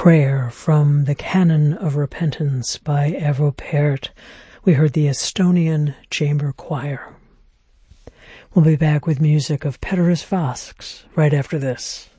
Prayer from the Canon of Repentance by Arvo Pärt. We heard the Estonian Chamber Choir. We'll be back with music of Peteris Vasks right after this.